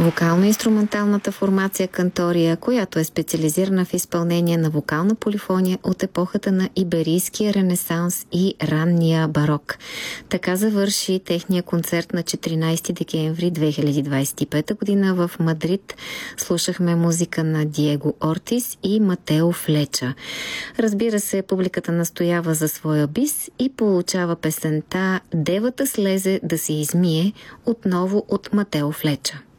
вокално-инструменталната формация Кантория, която е специализирана в изпълнение на вокална полифония от епохата на Иберийския ренесанс и ранния барок. Така завърши техния концерт на 14 декември 2025 година в Мадрид. Слушахме музика на Диего Ортис и Матео Флеча. Разбира се, публиката настоява за своя бис и получава песента "Девата слезе да се измие" отново от Матео Флеча.